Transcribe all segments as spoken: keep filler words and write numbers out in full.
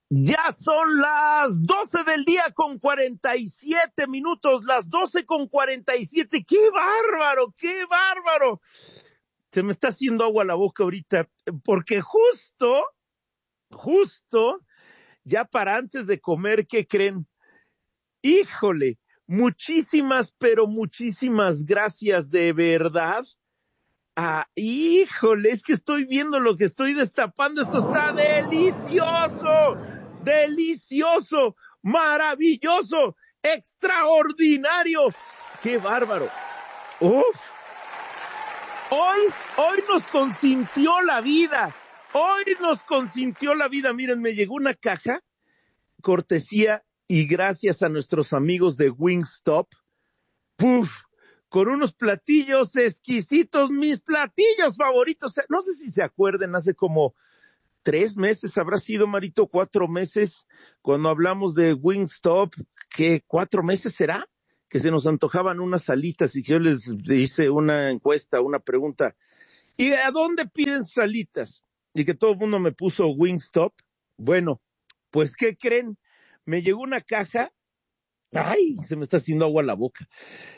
Ya son las doce del día con cuarenta y siete minutos, las doce con cuarenta y siete. ¡Qué bárbaro, qué bárbaro! Se me está haciendo agua la boca ahorita, porque justo, justo, ya para antes de comer, ¿qué creen? Híjole, muchísimas, pero muchísimas gracias de verdad. Ah, híjole, es que estoy viendo lo que estoy destapando, esto está delicioso, delicioso, maravilloso, extraordinario, qué bárbaro. Uf. Hoy, hoy nos consintió la vida, hoy nos consintió la vida. Miren, me llegó una caja, cortesía y gracias a nuestros amigos de Wingstop. ¡Puf! Con unos platillos exquisitos, mis platillos favoritos. No sé si se acuerden, hace como tres meses, habrá sido, Marito, cuatro meses, cuando hablamos de Wingstop, ¿qué, cuatro meses será? Que se nos antojaban unas alitas y que yo les hice una encuesta, una pregunta, ¿y a dónde piden sus alitas? Y que todo el mundo me puso Wingstop. Bueno, pues, ¿qué creen? Me llegó una caja, ¡ay! Se me está haciendo agua la boca.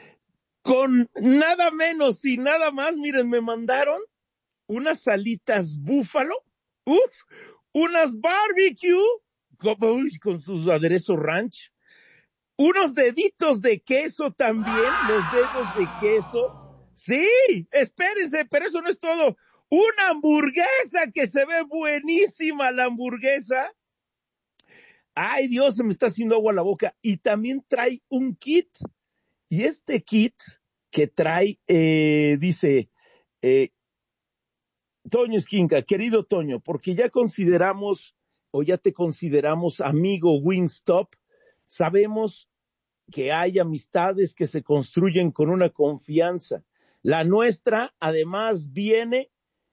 Con nada menos y nada más, miren, me mandaron unas alitas búfalo, uff, unas barbecue, con, uy, con sus aderezos ranch, unos deditos de queso también, los dedos de queso. Sí, espérense, pero eso no es todo. Una hamburguesa que se ve buenísima la hamburguesa. Ay, Dios, se me está haciendo agua la boca. Y también trae un kit. Y este kit que trae, eh, dice, eh, Toño Esquinca, querido Toño, porque ya consideramos, o ya te consideramos amigo Wingstop, sabemos que hay amistades que se construyen con una confianza. La nuestra, además, viene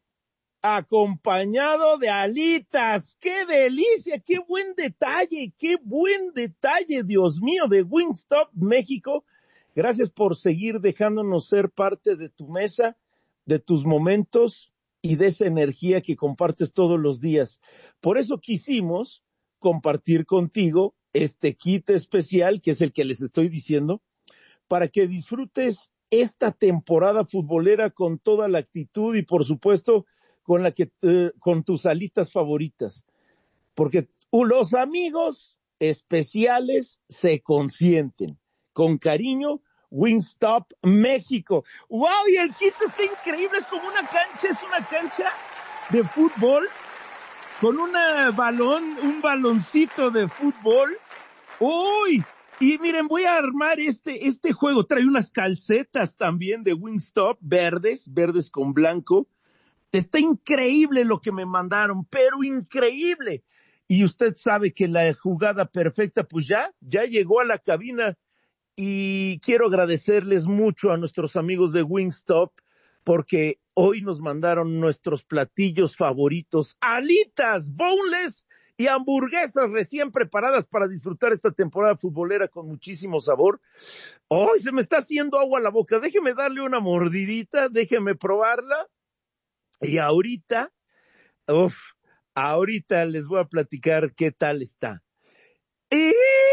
acompañado de alitas. ¡Qué delicia! ¡Qué buen detalle! ¡Qué buen detalle, Dios mío, de Wingstop México! Gracias por seguir dejándonos ser parte de tu mesa, de tus momentos y de esa energía que compartes todos los días. Por eso quisimos compartir contigo este kit especial, que es el que les estoy diciendo, para que disfrutes esta temporada futbolera con toda la actitud y, por supuesto, con la que eh, con tus alitas favoritas. Porque los amigos especiales se consienten. Con cariño, Wingstop México. ¡Wow! Y el kit está increíble, es como una cancha, es una cancha de fútbol con un balón, un baloncito de fútbol. ¡Uy! Y miren, voy a armar este, este juego. Trae unas calcetas también de Wingstop, verdes, verdes con blanco. Está increíble lo que me mandaron, pero increíble. Y usted sabe que la jugada perfecta, pues ya, ya llegó a la cabina. Y quiero agradecerles mucho a nuestros amigos de Wingstop, porque hoy nos mandaron nuestros platillos favoritos, alitas, boneless y hamburguesas recién preparadas para disfrutar esta temporada futbolera con muchísimo sabor. ¡Ay, se me está haciendo agua la boca! Déjeme darle una mordidita, déjeme probarla. Y ahorita, uff, ahorita les voy a platicar qué tal está. ¡Y!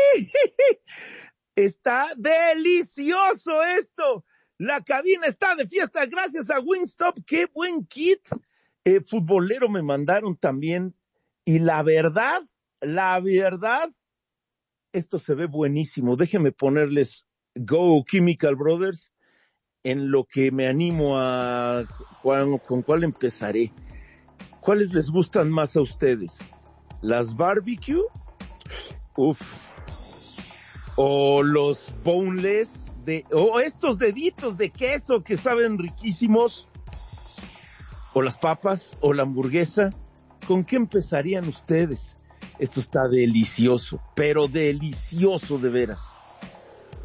Está delicioso esto. La cabina está de fiesta gracias a Wingstop. ¡Qué buen kit! Eh, futbolero me mandaron también. Y la verdad, la verdad, esto se ve buenísimo. Déjenme ponerles Go Chemical Brothers en lo que me animo a... ¿Con, con cuál empezaré? ¿Cuáles les gustan más a ustedes? ¿Las barbecue? Uf. O los boneless, de, o estos deditos de queso que saben riquísimos, o las papas, o la hamburguesa. ¿Con qué empezarían ustedes? Esto está delicioso, pero delicioso de veras.